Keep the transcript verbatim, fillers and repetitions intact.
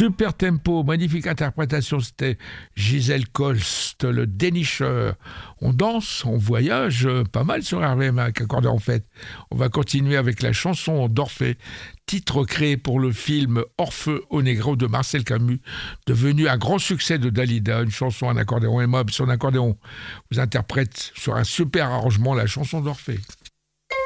Super tempo, magnifique interprétation, c'était Gisèle Colst, le dénicheur. On danse, on voyage euh, pas mal sur R V M avec Accordéon en fait. On va continuer avec la chanson d'Orphée, titre créé pour le film Orphée au Negro de Marcel Camus, devenu un grand succès de Dalida, une chanson en accordéon aimable. Son accordéon vous interprète sur un super arrangement la chanson d'Orphée.